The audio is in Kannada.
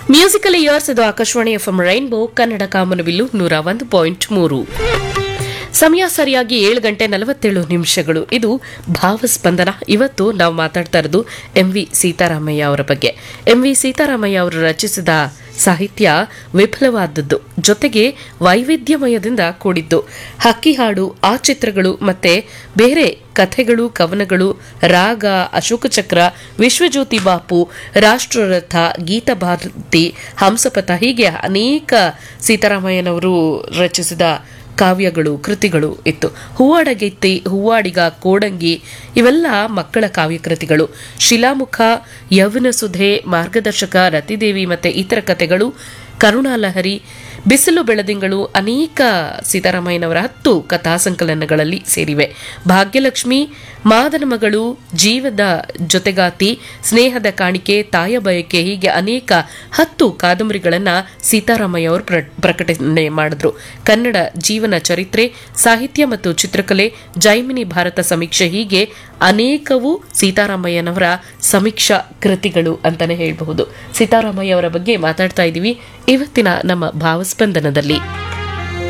ಮ್ಯೂಸಿಕಲ್ ಇಯರ್ಸ್ ಇದು ಆಕಾಶವಾಣಿ ಎಫ್ಎಂ ರೈನ್ಬೋ ಕನ್ನಡ ಕಾಮನಬಿಲ್ಲು 101.3. ಸಮಯ ಸರಿಯಾಗಿ 7:47. ಇದು ಭಾವಸ್ಪಂದನ. ಇವತ್ತು ನಾವು ಮಾತಾಡ್ತಾ ಇರೋದು MV ಸೀತಾರಾಮಯ್ಯ ಅವರ ಬಗ್ಗೆ. MV ಸೀತಾರಾಮಯ್ಯ ಅವರು ರಚಿಸಿದ ಸಾಹಿತ್ಯ ವಿಫಲವಾದದ್ದು, ಜೊತೆಗೆ ವೈವಿಧ್ಯಮಯದಿಂದ ಕೂಡಿದ್ದು. ಹಕ್ಕಿ ಹಾಡು, ಆ ಚಿತ್ರಗಳು ಮತ್ತೆ ಬೇರೆ ಕಥೆಗಳು, ಕವನಗಳು, ರಾಗ, ಅಶೋಕ ಚಕ್ರ, ವಿಶ್ವಜ್ಯೋತಿ ಬಾಪು, ರಾಷ್ಟ್ರರಥ, ಗೀತಭಾರತಿ, ಹಂಸಪಥ, ಹೀಗೆ ಅನೇಕ ಸೀತಾರಾಮಯ್ಯನವರು ರಚಿಸಿದ ಕಾವ್ಯಗಳು, ಕೃತಿಗಳು ಇತ್ತು. ಹೂವಾಡಗೈತಿ, ಹೂವಾಡಿಗ, ಕೋಡಂಗಿ ಇವೆಲ್ಲ ಮಕ್ಕಳ ಕಾವ್ಯಕೃತಿಗಳು. ಶಿಲಾಮುಖ, ಯೌವನ ಸುಧೆ, ಮಾರ್ಗದರ್ಶಕ, ರತಿದೇವಿ ಮತ್ತೆ ಇತರ ಕಥೆಗಳು, ಕರುಣಾಲಹರಿ, ಬಿಸಿಲು ಬೆಳದಿಂಗಳು ಅನೇಕ ಸೀತಾರಾಮಯ್ಯನವರ 10 ಕಥಾ ಸಂಕಲನಗಳಲ್ಲಿ ಸೇರಿವೆ. ಭಾಗ್ಯಲಕ್ಷ್ಮಿ, ಮಾದನ ಮಗಳು, ಜೀವದ ಜೊತೆಗಾತಿ, ಸ್ನೇಹದ ಕಾಣಿಕೆ, ತಾಯ ಬಯಕೆ, ಹೀಗೆ ಅನೇಕ 10 ಕಾದಂಬರಿಗಳನ್ನ ಸೀತಾರಾಮಯ್ಯ ಅವರು ಪ್ರಕಟಣೆ ಮಾಡಿದ್ರು. ಕನ್ನಡ ಜೀವನ ಚರಿತ್ರೆ, ಸಾಹಿತ್ಯ ಮತ್ತು ಚಿತ್ರಕಲೆ, ಜೈಮಿನಿ ಭಾರತ ಸಮೀಕ್ಷೆ, ಹೀಗೆ ಅನೇಕವು ಸೀತಾರಾಮಯ್ಯನವರ ಸಮೀಕ್ಷಾ ಕೃತಿಗಳು ಅಂತಾನೆ ಹೇಳಬಹುದು. ಸೀತಾರಾಮಯ್ಯ ಅವರ ಬಗ್ಗೆ ಮಾತಾಡ್ತಾ ಇದ್ದೀವಿ ಇವತ್ತಿನ ನಮ್ಮ ಭಾವಸ್ಪಂದನದಲ್ಲಿ.